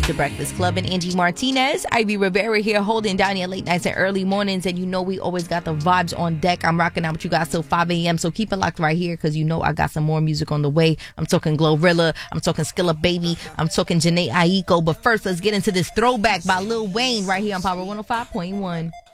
with the Breakfast Club and Angie Martinez. Ivy Rivera here holding down your late nights and early mornings. And you know we always got the vibes on deck. I'm rocking out with you guys till 5 a.m. So keep it locked right here because you know I got some more music on the way. I'm talking Glorilla. I'm talking Skilla Baby. I'm talking Janae Aiko. But first, let's get into this throwback by Lil Wayne right here on Power 105.1.